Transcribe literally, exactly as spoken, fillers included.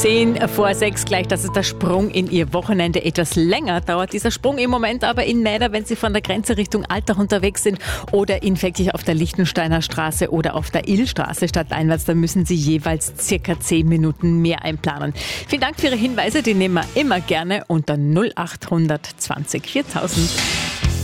Zehn vor sechs gleich, das ist der Sprung in Ihr Wochenende. Etwas länger dauert dieser Sprung im Moment aber in Mäder, wenn Sie von der Grenze Richtung Altach unterwegs sind oder in wirklich auf der Lichtensteiner Straße oder auf der Illstraße stadteinwärts. Da müssen Sie jeweils circa zehn Minuten mehr einplanen. Vielen Dank für Ihre Hinweise, die nehmen wir immer gerne unter null acht zwanzig viertausend.